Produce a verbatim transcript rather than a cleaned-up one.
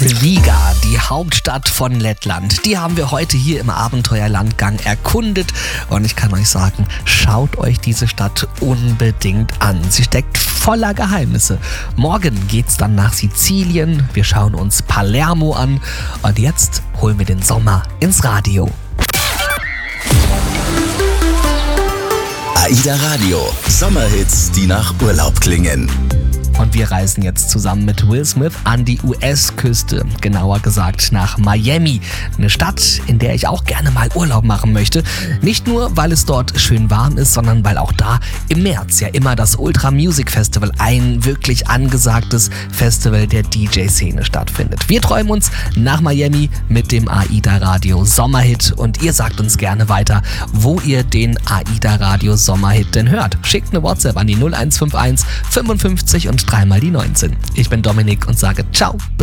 Riga, die Hauptstadt von Lettland, die haben wir heute hier im Abenteuerlandgang erkundet und ich kann euch sagen, schaut euch diese Stadt unbedingt an. Sie steckt voller Geheimnisse. Morgen geht's dann nach Sizilien, wir schauen uns Palermo an und jetzt holen wir den Sommer ins Radio. AIDA Radio, Sommerhits, die nach Urlaub klingen. Und wir reisen jetzt zusammen mit Will Smith an die U S-Küste, genauer gesagt nach Miami. Eine Stadt, in der ich auch gerne mal Urlaub machen möchte. Nicht nur, weil es dort schön warm ist, sondern weil auch da im März ja immer das Ultra Music Festival, ein wirklich angesagtes Festival der D J-Szene stattfindet. Wir träumen uns nach Miami mit dem AIDA Radio Sommerhit und ihr sagt uns gerne weiter, wo ihr den AIDA Radio Sommerhit denn hört. Schickt eine WhatsApp an die null eins fünf eins fünfundfünfzig und dreimal die neunzehn. Ich bin Dominik und sage ciao, bis